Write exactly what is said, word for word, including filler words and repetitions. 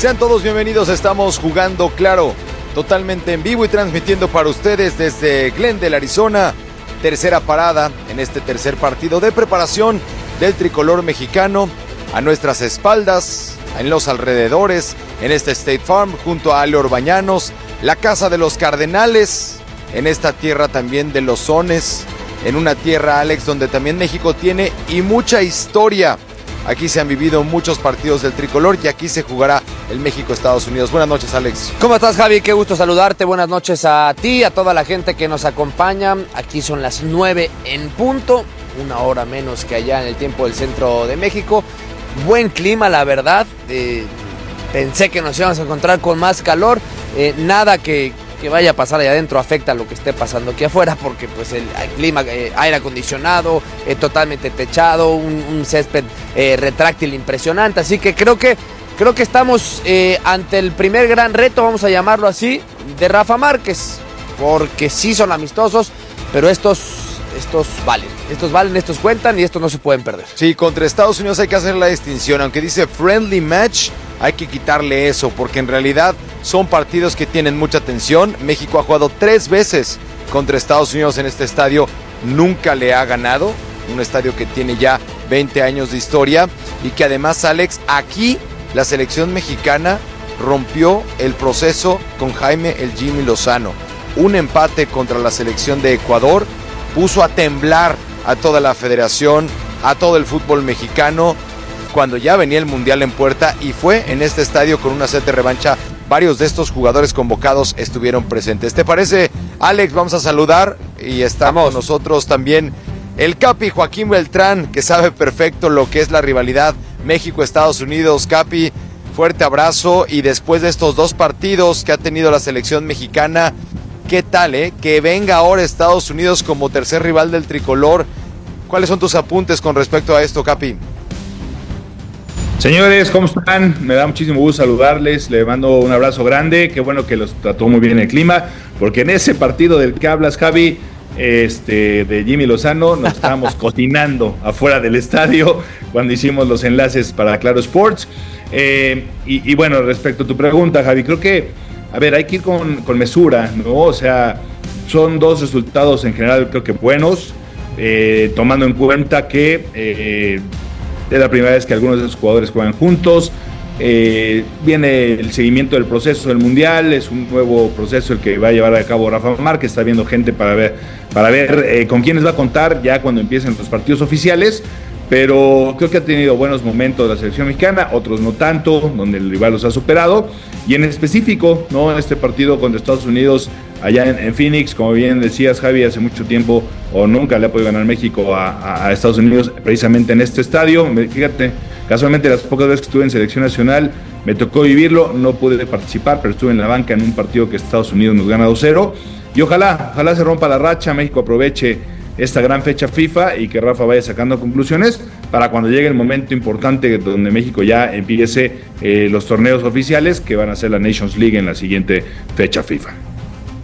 Sean todos bienvenidos, estamos jugando claro, totalmente en vivo y transmitiendo para ustedes desde Glendale, Arizona. Tercera parada en este tercer partido de preparación del tricolor mexicano. A nuestras espaldas, en los alrededores, en este State Farm, junto a Ale Orbañanos, la casa de los Cardenales, en esta tierra también de los Sones, en una tierra, Alex, donde también México tiene y mucha historia. Aquí se han vivido muchos partidos del tricolor y aquí se jugará el México-Estados Unidos. Buenas noches, Alex. ¿Cómo estás, Javi? Qué gusto saludarte. Buenas noches a ti, a toda la gente que nos acompaña. Aquí son las nueve en punto, una hora menos que allá en el tiempo del centro de México. Buen clima, la verdad. Eh, pensé que nos íbamos a encontrar con más calor. Eh, nada que... que vaya a pasar allá adentro afecta a lo que esté pasando aquí afuera, porque pues el, el clima, eh, aire acondicionado, eh, totalmente techado, un, un césped eh, retráctil impresionante, así que creo que creo que estamos eh, ante el primer gran reto, vamos a llamarlo así, de Rafa Márquez, porque sí son amistosos, pero estos estos valen, estos valen, estos cuentan y estos no se pueden perder. Sí, contra Estados Unidos hay que hacer la distinción, aunque dice friendly match, hay que quitarle eso, porque en realidad son partidos que tienen mucha tensión. México ha jugado tres veces contra Estados Unidos en este estadio, nunca le ha ganado, un estadio que tiene ya veinte años de historia y que además, Alex, aquí la selección mexicana rompió el proceso con Jaime el Jimmy Lozano. Un empate contra la selección de Ecuador puso a temblar a toda la federación, a todo el fútbol mexicano, cuando ya venía el Mundial en puerta, y fue en este estadio con una sed de revancha. Varios de estos jugadores convocados estuvieron presentes. ¿Te parece, Alex? Vamos a saludar y estamos con nosotros también el Capi Joaquín Beltrán, que sabe perfecto lo que es la rivalidad México-Estados Unidos. Capi, fuerte abrazo, y después de estos dos partidos que ha tenido la selección mexicana, ¿qué tal, eh? Que venga ahora Estados Unidos como tercer rival del tricolor. ¿Cuáles son tus apuntes con respecto a esto, Capi? Señores, ¿cómo están? Me da muchísimo gusto saludarles, le mando un abrazo grande, qué bueno que los trató muy bien el clima, porque en ese partido del que hablas, Javi, este, de Jimmy Lozano, nos estábamos cocinando afuera del estadio cuando hicimos los enlaces para Claro Sports. Eh, y, y bueno, respecto a tu pregunta, Javi, creo que, a ver, hay que ir con, con mesura, ¿no? O sea, son dos resultados en general creo que buenos, eh, tomando en cuenta que... Eh, es la primera vez que algunos de esos jugadores juegan juntos, eh, viene el seguimiento del proceso del Mundial, es un nuevo proceso el que va a llevar a cabo Rafa Márquez, está viendo gente para ver, para ver eh, con quiénes va a contar ya cuando empiecen los partidos oficiales, pero creo que ha tenido buenos momentos la selección mexicana, otros no tanto, donde el rival los ha superado, y en específico, ¿no? Este partido contra Estados Unidos allá en, en Phoenix, como bien decías, Javi, hace mucho tiempo o nunca le ha podido ganar México a, a, a Estados Unidos precisamente en este estadio. Fíjate, casualmente las pocas veces que estuve en selección nacional me tocó vivirlo, no pude participar, pero estuve en la banca en un partido que Estados Unidos nos gana dos cero, y ojalá, ojalá se rompa la racha, México aproveche esta gran fecha FIFA y que Rafa vaya sacando conclusiones para cuando llegue el momento importante donde México ya empiece eh, los torneos oficiales que van a ser la Nations League en la siguiente fecha FIFA.